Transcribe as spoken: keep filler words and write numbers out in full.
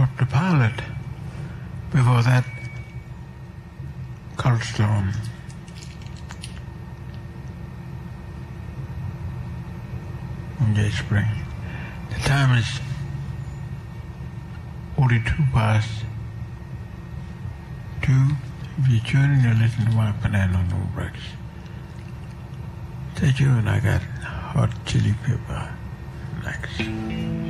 Doctor Pilot. Before that, Cold Stone. From Jay Spring. The time is forty-two past two. If you're tuning, you're listening to my Banana No Breaks. Stay tuned, I got Hot Chili Pepper next.